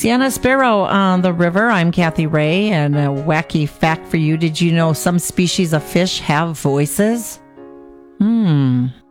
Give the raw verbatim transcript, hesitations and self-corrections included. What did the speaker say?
Sienna Sparrow on the river. I'm Kathy Ray, and a wacky fact for you. Did you know some species of fish have voices? Hmm.